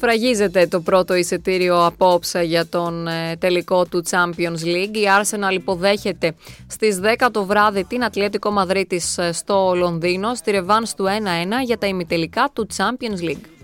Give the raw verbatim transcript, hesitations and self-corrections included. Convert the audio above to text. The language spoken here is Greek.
Σφραγίζεται το πρώτο εισιτήριο απόψε για τον ε, τελικό του Champions League. Η Arsenal υποδέχεται στις δέκα το βράδυ την Ατλέτικο Μαδρίτης στο Λονδίνο στη ρεβάνς του ένα ένα για τα ημιτελικά του Champions League.